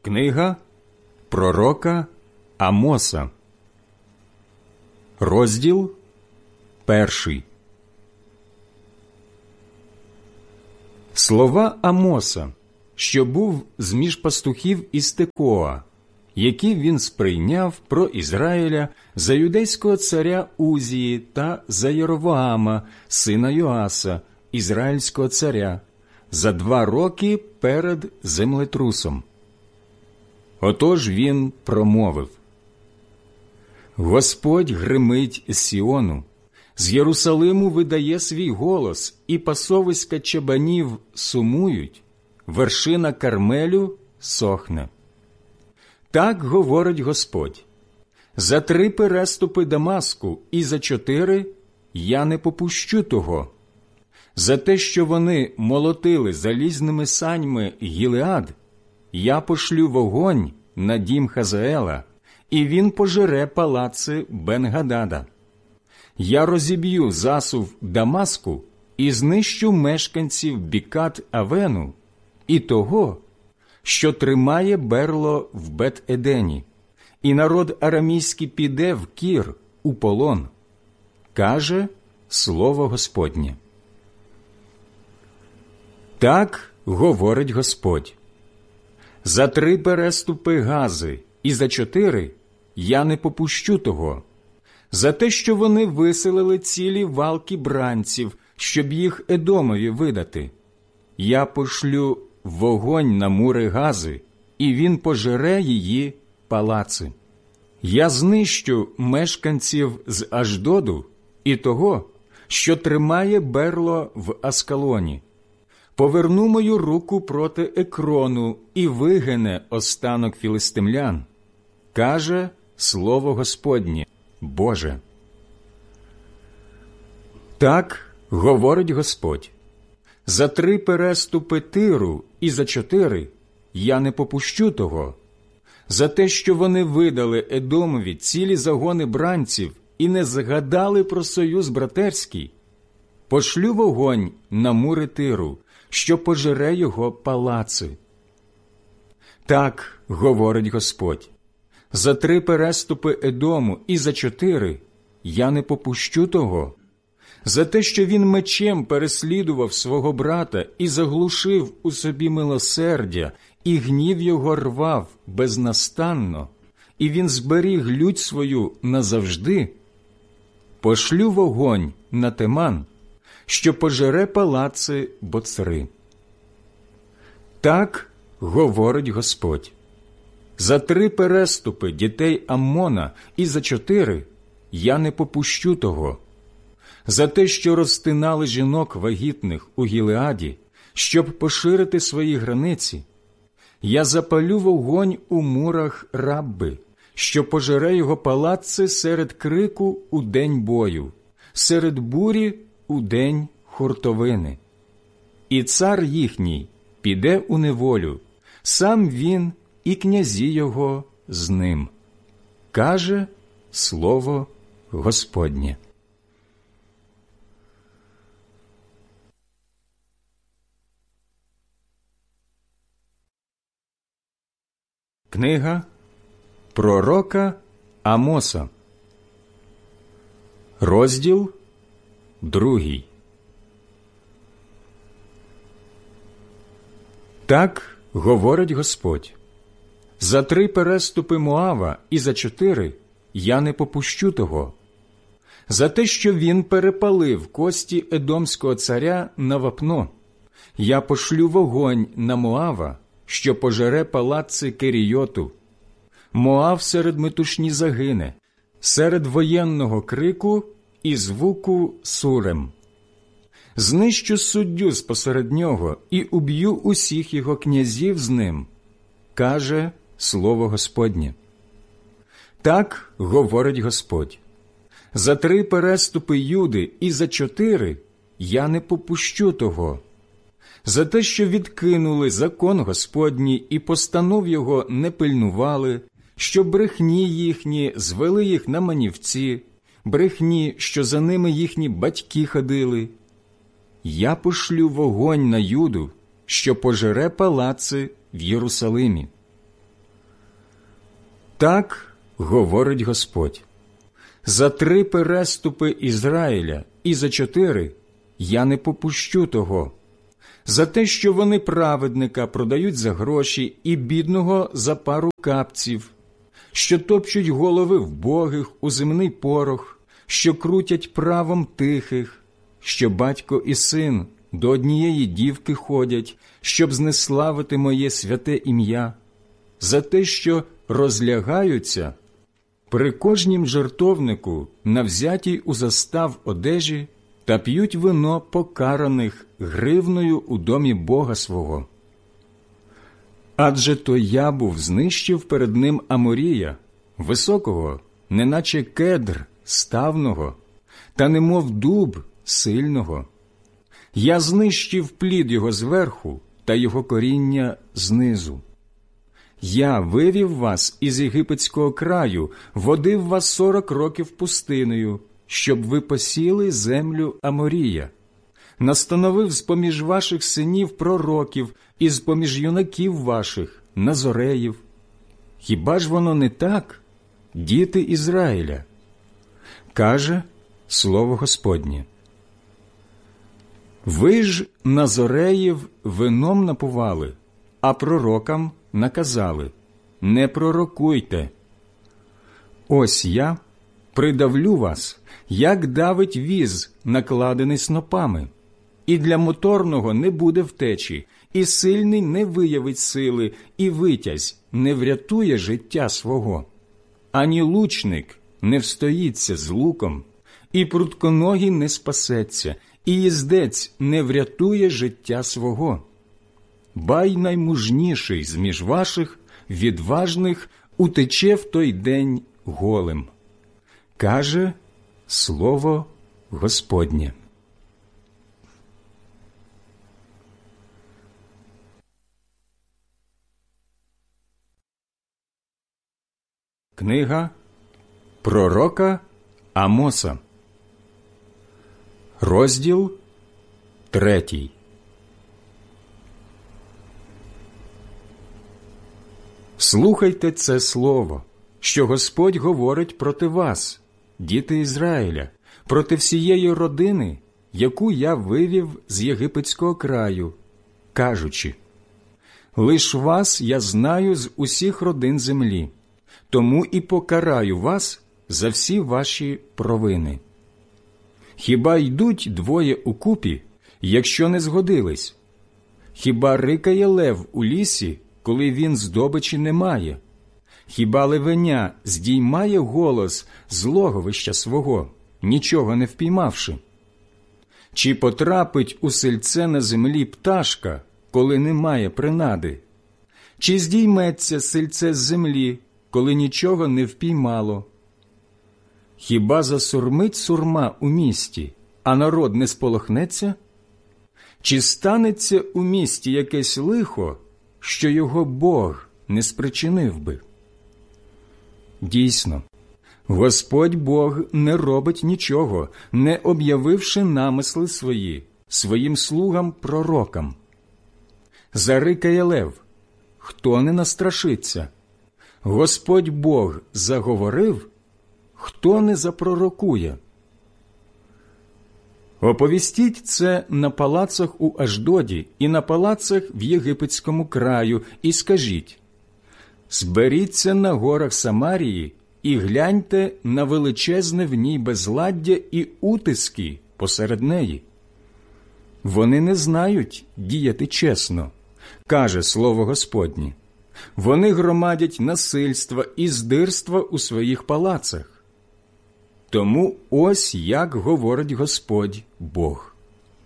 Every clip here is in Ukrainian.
Книга пророка Амоса, розділ 1. Слова Амоса, що був з-між пастухів із Текоа, які він сприйняв про Ізраїля за юдейського царя Узії та за Єровоама, сина Йоаса, ізраїльського царя, за 2 роки перед землетрусом. Отож він промовив: Господь гримить з Сіону, з Єрусалиму видає свій голос, і пасовиська чабанів сумують, вершина Кармелю сохне. Так говорить Господь: за 3 переступи Дамаску і за 4 я не попущу того. За те, що вони молотили залізними саньми Гілеад, я пошлю вогонь на дім Хазаела, і він пожере палаци Бен-Гадада. Я розіб'ю засув Дамаску і знищу мешканців Бікат-Авену і того, що тримає берло в Бет-Едені, і народ арамійський піде в Кір у полон, каже слово Господнє. Так говорить Господь: за 3 переступи Гази і за 4 я не попущу того, за те, що вони виселили цілі валки бранців, щоб їх Едомові видати. Я пошлю вогонь на мури Гази, і він пожере її палаци. Я знищу мешканців з Аждоду і того, що тримає берло в Аскалоні. Поверну мою руку проти Екрону і вигине останок філистимлян, каже слово Господнє, Боже. Так говорить Господь: за 3 переступи Тиру і за 4 я не попущу того, за те, що вони видали Едомові цілі загони бранців і не згадали про союз братерський, пошлю вогонь на мури Тиру, що пожере його палаци. Так говорить Господь: за 3 переступи Едому і за 4 я не попущу того, за те, що він мечем переслідував свого брата і заглушив у собі милосердя, і гнів його рвав безнастанно, і він зберіг лють свою назавжди, пошлю вогонь на Теман, що пожере палаци Боцри. Так говорить Господь: за 3 переступи дітей Аммона і за 4 я не попущу того, за те, що розтинали жінок вагітних у Гілеаді, щоб поширити свої границі, я запалю вогонь у мурах Рабби, що пожере його палаци серед крику у день бою, серед бурі у день хуртовини. І цар їхній піде у неволю, сам він і князі його з ним, каже слово Господнє. Книга пророка Амоса, розділ 2. Так говорить Господь: за 3 переступи Моава і за 4 я не попущу того, за те, що він перепалив кості Едомського царя на вапно, я пошлю вогонь на Моава, що пожере палаци Керійоту. Моав серед метушні загине, серед воєнного крику і звуку сурем. Знищу суддю спосеред нього і уб'ю усіх його князів з ним, каже слово Господнє. Так говорить Господь: за 3 переступи Юди і за 4 я не попущу того, за те, що відкинули закон Господній і постанов його не пильнували, що брехні їхні звели їх на манівці, брехні, що за ними їхні батьки ходили. Я пошлю вогонь на Юду, що пожере палаци в Єрусалимі. Так говорить Господь. За 3 переступи Ізраїля і за 4 я не попущу того. За те, що вони праведника продають за гроші і бідного за пару капців, що топчуть голови вбогих у земний порох, що крутять правом тихих, що батько і син до однієї дівки ходять, щоб знеславити моє святе ім'я, за те, що розлягаються при кожнім жертовнику на взятій у застав одежі та п'ють вино покараних гривною у домі Бога свого. Адже то я був знищив перед ним Аморія, високого, неначе кедр ставного, та немов дуб сильного. Я знищив плід його зверху та його коріння знизу. Я вивів вас із єгипетського краю, водив вас 40 років пустинею, щоб ви посіли землю Аморія. Настановив з-поміж ваших синів пророків і з-поміж юнаків ваших назореїв. Хіба ж воно не так, діти Ізраїля? Каже слово Господнє. Ви ж назореїв вином напували, а пророкам наказали: не пророкуйте. Ось я придавлю вас, як давить віз, накладений снопами, і для моторного не буде втечі, і сильний не виявить сили, і витязь не врятує життя свого. Ані лучник не встоїться з луком, і прутконогий не спасеться, і їздець не врятує життя свого. Бай наймужніший з-між ваших, відважних, утече в той день голим. Каже слово Господнє. Книга пророка Амоса, розділ 3. Слухайте це слово, що Господь говорить проти вас, діти Ізраїля, проти всієї родини, яку я вивів з єгипетського краю, кажучи: лиш вас я знаю з усіх родин землі, тому і покараю вас за всі ваші провини. Хіба йдуть двоє укупі, якщо не згодились? Хіба рикає лев у лісі, коли він здобичі не має? Хіба левеня здіймає голос з логовища свого, нічого не впіймавши? Чи потрапить у сельце на землі пташка, коли немає принади? Чи здійметься сельце з землі, коли нічого не впіймало? Хіба засурмить сурма у місті, а народ не сполохнеться? Чи станеться у місті якесь лихо, що його Бог не спричинив би? Дійсно, Господь Бог не робить нічого, не об'явивши намисли свої своїм слугам-пророкам. Зарикає лев, хто не настрашиться? Господь Бог заговорив, хто не запророкує? Оповістіть це на палацах у Ашдоді і на палацах в єгипетському краю, і скажіть: зберіться на горах Самарії і гляньте на величезне в ній безладдя і утиски посеред неї. Вони не знають діяти чесно, каже слово Господнє. Вони громадять насильства і здирства у своїх палацах. Тому ось як говорить Господь Бог.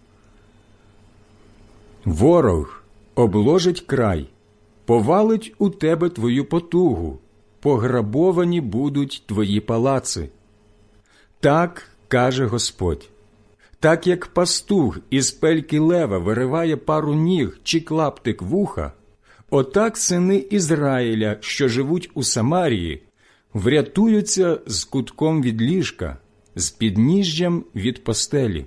Ворог обложить край, повалить у тебе твою потугу, пограбовані будуть твої палаци. Так каже Господь. Так як пастух із пельки лева вириває пару ніг чи клаптик вуха, отак сини Ізраїля, що живуть у Самарії, врятуються з кутком від ліжка, з підніжжям від постелі.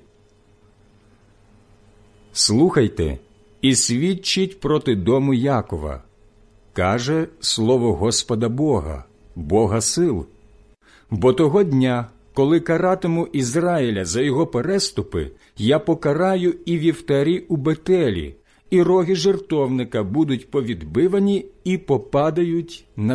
Слухайте і свідчіть проти дому Якова, каже слово Господа Бога, Бога сил. Бо того дня, коли каратиму Ізраїля за його переступи, я покараю і вівтарі у Бетелі, і роги жертовника будуть повідбивані і попадають на